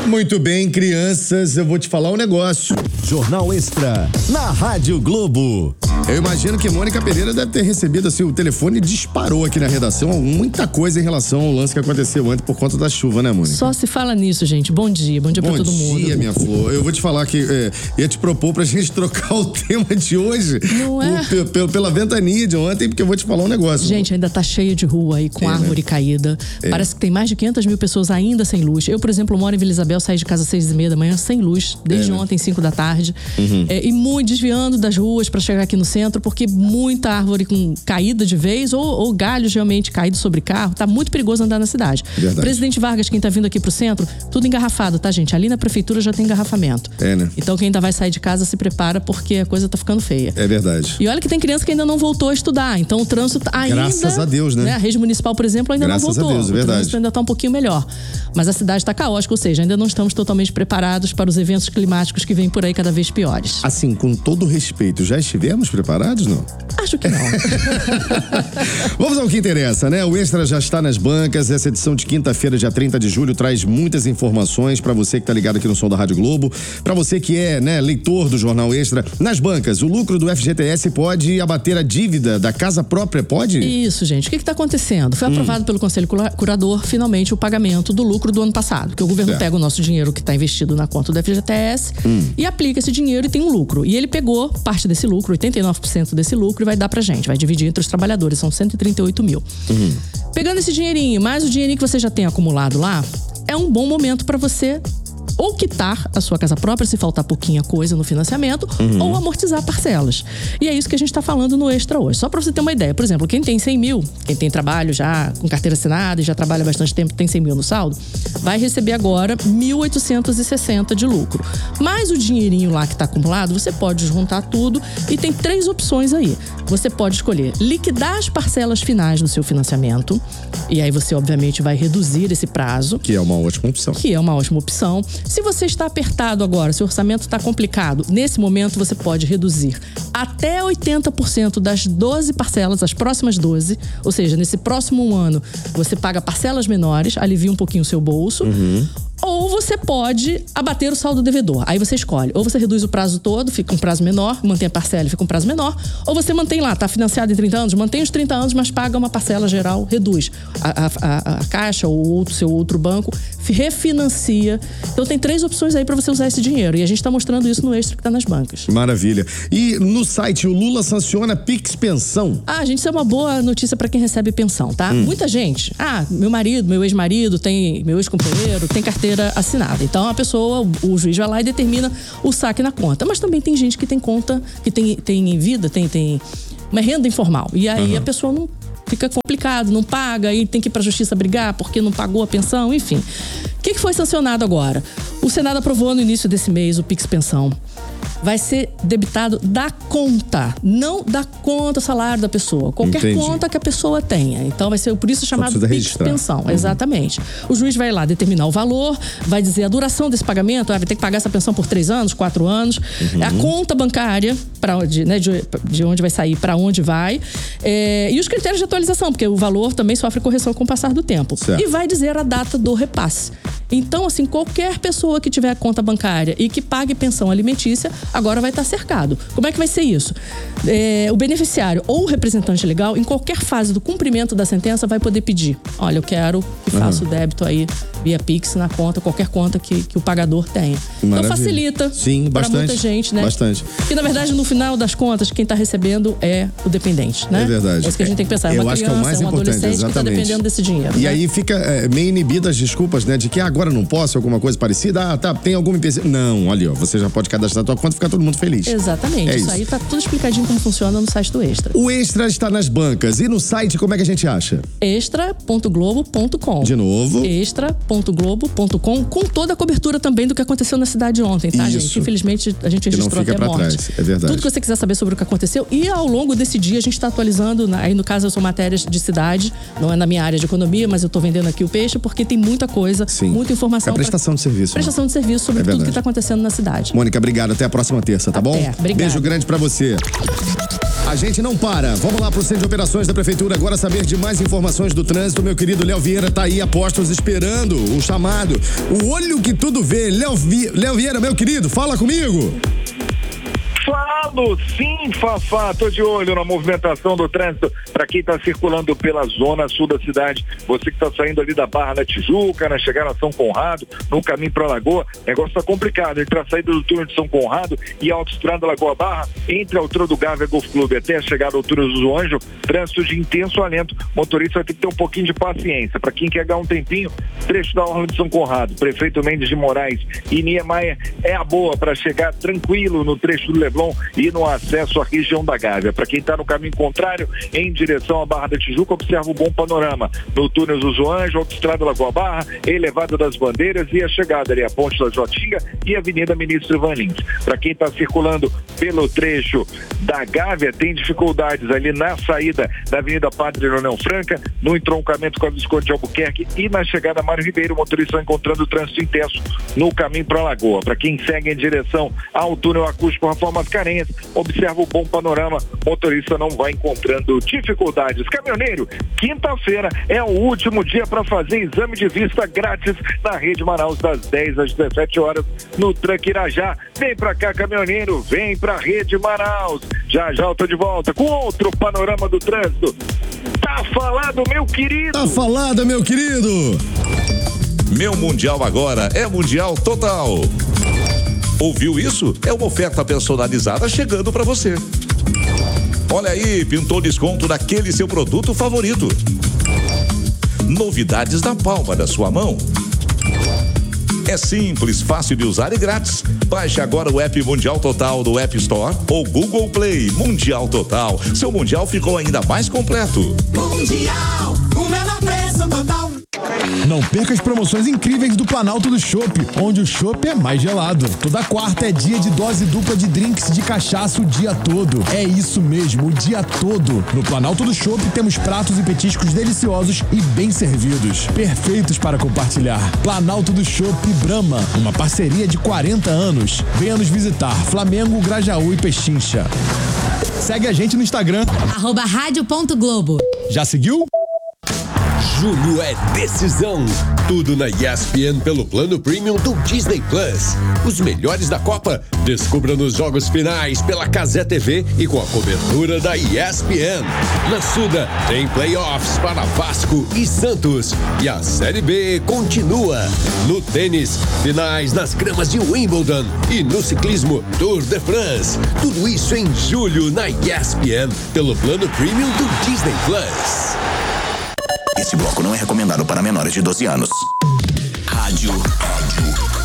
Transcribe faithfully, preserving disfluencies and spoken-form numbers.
Muito bem, crianças, eu vou te falar um negócio. Jornal Extra, na Rádio Globo. Eu imagino que Mônica Pereira deve ter recebido, assim, o telefone disparou aqui na redação, muita coisa em relação ao lance que aconteceu ontem por conta da chuva, né, Mônica? Só se fala nisso, gente. Bom dia, bom dia bom pra todo mundo. Bom dia, minha flor. Eu vou te falar que é, ia te propor pra gente trocar o tema de hoje. Não é? Por, pela, pela ventania de ontem, porque eu vou te falar um negócio. Gente, ainda tá cheio de rua aí, com é, árvore né? caída. É. Parece que tem mais de quinhentas mil pessoas ainda sem luz. Eu, por exemplo, moro em Vila Isabel, saí de casa às seis e meia da manhã sem luz, desde é, ontem, cinco da tarde. Uhum. É, e muito desviando das ruas pra chegar aqui no centro, porque muita árvore com caída de vez ou, ou galhos realmente caídos sobre carro. Tá muito perigoso andar na cidade. Verdade. Presidente Vargas, quem tá vindo aqui pro centro, tudo engarrafado, tá, gente? Ali na prefeitura já tem engarrafamento. É, né? Então quem ainda vai sair de casa se prepara porque a coisa tá ficando feia. É verdade. E olha que tem criança que ainda não voltou a estudar. Então o trânsito ainda... Graças a Deus, né? né? A rede municipal, por exemplo, ainda Graças não voltou. A Deus, é verdade. O trânsito ainda tá um pouquinho melhor. Mas a cidade tá caótica, ou seja, ainda não estamos totalmente preparados para os eventos climáticos que vêm por aí cada vez piores. Assim, com todo respeito, já estivemos preparados, não? Acho que não. Vamos ao que interessa, né? O Extra já está nas bancas. Essa edição de quinta-feira, dia trinta de julho, traz muitas informações para você que tá ligado aqui no som da Rádio Globo, para você que é, né, leitor do Jornal Extra. Nas bancas, o lucro do F G T S pode abater a dívida da casa própria, pode? Isso, gente. O que que tá acontecendo? Foi hum. aprovado pelo Conselho Curador, finalmente, o pagamento do lucro do ano passado, que o governo é. pega o nosso dinheiro que está investido na conta do F G T S hum. e aplica esse dinheiro e tem um lucro. E ele pegou parte desse lucro, oitenta e nove por cento desse lucro, e vai dar pra gente, vai dividir entre os trabalhadores, são cento e trinta e oito mil. Uhum. Pegando esse dinheirinho, mais o dinheirinho que você já tem acumulado lá, é um bom momento para você ou quitar a sua casa própria, se faltar pouquinha coisa no financiamento, uhum. ou amortizar parcelas. E é isso que a gente está falando no Extra hoje. Só para você ter uma ideia, por exemplo, quem tem cem mil, quem tem trabalho já com carteira assinada e já trabalha há bastante tempo, tem cem mil no saldo, vai receber agora mil oitocentos e sessenta de lucro. Mais o dinheirinho lá que está acumulado, você pode juntar tudo e tem três opções aí. Você pode escolher liquidar as parcelas finais do seu financiamento, e aí você obviamente vai reduzir esse prazo. Que é uma ótima opção. Que é uma ótima opção. Se você está apertado agora, se o orçamento está complicado, nesse momento você pode reduzir até oitenta por cento das doze parcelas, as próximas doze, ou seja, nesse próximo ano você paga parcelas menores, alivia um pouquinho o seu bolso. Uhum. Ou você pode abater o saldo devedor. Aí você escolhe. Ou você reduz o prazo todo, fica um prazo menor, mantém a parcela e fica um prazo menor. Ou você mantém lá, tá financiado em trinta anos, mantém os trinta anos, mas paga uma parcela geral, reduz. A, a, a, a Caixa ou o seu outro banco refinancia. Então tem três opções aí para você usar esse dinheiro. E a gente tá mostrando isso no Extra que tá nas bancas. Maravilha. E no site, o Lula sanciona Pix Pensão. Ah, gente, isso é uma boa notícia para quem recebe pensão, tá? Hum. Muita gente. Ah, meu marido, meu ex-marido, tem meu ex-companheiro, tem carteira assinada. Então a pessoa, o juiz vai lá e determina o saque na conta. Mas também tem gente que tem conta, que tem, tem vida, tem, tem uma renda informal. E aí uhum. a pessoa não fica complicado, não paga, aí tem que ir pra justiça brigar porque não pagou a pensão, enfim. O que, que foi sancionado agora? O Senado aprovou no início desse mês o Pix Pensão. Vai ser debitado da conta, não da conta salário da pessoa. Qualquer Entendi. conta que a pessoa tenha. Então vai ser por isso chamado Pix Pensão. Uhum. Exatamente. O juiz vai lá determinar o valor, vai dizer a duração desse pagamento. Ah, vai ter que pagar essa pensão por três anos, quatro anos. Uhum. A conta bancária, pra onde, né, de, de onde vai sair, para onde vai. É, e os critérios de atualização, porque o valor também sofre correção com o passar do tempo. Certo. E vai dizer a data do repasse. Então, assim, qualquer pessoa que tiver conta bancária e que pague pensão alimentícia, agora vai estar cercado. Como é que vai ser isso? É, o beneficiário ou o representante legal, em qualquer fase do cumprimento da sentença, vai poder pedir: olha, eu quero que faça uhum. o débito aí via Pix na conta, qualquer conta que, que o pagador tenha. Maravilha. Então facilita para muita gente, né? Bastante. Porque, na verdade, no final das contas, quem está recebendo é o dependente, né? É verdade. É isso que a gente tem que pensar. É uma eu criança, acho que é o mais é um adolescente exatamente. que está dependendo desse dinheiro. E né? aí fica é, meio inibido as desculpas, né? De que ah, agora não posso, alguma coisa parecida. Ah, tá, tem alguma empecilho. Não, olha, ó, você já pode cadastrar a tua conta e ficar todo mundo feliz. Exatamente. É isso, isso aí tá tudo explicadinho como funciona no site do Extra. O Extra está nas bancas. E no site, como é que a gente acha? extra ponto globo ponto com. De novo. extra ponto globo ponto com, com toda a cobertura também do que aconteceu na cidade ontem, tá, Isso. gente? Infelizmente, a gente registrou até morte. Trás. É verdade. Tudo que você quiser saber sobre o que aconteceu. E ao longo desse dia, a gente está atualizando. Aí, no caso, eu sou matérias de cidade. Não é na minha área de economia, mas eu tô vendendo aqui o peixe, porque tem muita coisa, Sim. muita informação. É prestação pra... de serviço. Prestação né? de serviço sobre é tudo que tá acontecendo na cidade. Mônica, obrigado. Até a próxima terça, tá Até. bom? Obrigada. Beijo grande pra você. A gente não para. Vamos lá pro Centro de Operações da Prefeitura agora saber de mais informações do trânsito. Meu querido Léo Vieira tá aí a postos esperando o chamado. O olho que tudo vê. Léo Vi... Léo Vieira, meu querido, fala comigo. Falo sim, Fafá, tô de olho na movimentação do trânsito para quem está circulando pela zona sul da cidade. Você que está saindo ali da Barra da Tijuca, na chegada a São Conrado, no caminho para Lagoa, o negócio tá complicado. Entre a saída do túnel de São Conrado e a autoestrada Lagoa Barra, entre a altura do Gávea Golf Clube até a chegada à altura do Anjo, trânsito de intenso alento. O motorista vai ter que ter um pouquinho de paciência. Para quem quer ganhar um tempinho, trecho da Orla de São Conrado, Prefeito Mendes de Moraes e Niemeyer é a boa para chegar tranquilo no trecho do Leblon e no acesso à região da Gávea. Para quem está no caminho contrário, em direção à Barra da Tijuca, observa um bom panorama no túnel do Anjo, autoestrada Lagoa Barra, elevada das Bandeiras e a chegada ali à Ponte da Jotinga e Avenida Ministro Ivan Lins. Para quem está circulando pelo trecho da Gávea, tem dificuldades ali na saída da Avenida Padre Leonel Franca, no entroncamento com a Visconde de Albuquerque e na chegada a Mário Ribeiro, o motorista encontrando trânsito intenso no caminho para a Lagoa. Para quem segue em direção ao túnel acústico Reformas Carenhas, observa o bom panorama, motorista não vai encontrando dificuldades. Caminhoneiro, quinta-feira é o último dia para fazer exame de vista grátis na Rede Manaus, das dez às dezessete horas, no Truck Irajá. Vem pra cá, caminhoneiro, vem pra Rede Manaus. Já já eu tô de volta com outro panorama do trânsito. Tá falado, meu querido? Tá falado, meu querido? Meu Mundial agora é Mundial Total. Ouviu isso? É uma oferta personalizada chegando para você. Olha aí, pintou desconto naquele seu produto favorito. Novidades na palma da sua mão. É simples, fácil de usar e grátis. Baixe agora o app Mundial Total do App Store ou Google Play. Mundial Total. Seu Mundial ficou ainda mais completo. Mundial, o menor preço total. Não perca as promoções incríveis do Planalto do Chopp, onde o chopp é mais gelado. Toda quarta é dia de dose dupla de drinks de cachaça o dia todo. É isso mesmo, o dia todo. No Planalto do Chopp temos pratos e petiscos deliciosos e bem servidos, perfeitos para compartilhar. Planalto do Chopp Brahma, uma parceria de quarenta anos. Venha nos visitar, Flamengo, Grajaú e Pechincha. Segue a gente no Instagram, arroba rádio.globo. Já seguiu? Julho é decisão. Tudo na E S P N pelo plano premium do Disney Plus. Os melhores da Copa, descubra nos jogos finais pela Cazé T V e com a cobertura da E S P N. Na Suda tem playoffs para Vasco e Santos. E a Série B continua. No tênis, finais nas gramas de Wimbledon. E no ciclismo, Tour de France. Tudo isso em julho na E S P N pelo plano premium do Disney Plus. Esse bloco não é recomendado para menores de doze anos. Rádio. Rádio.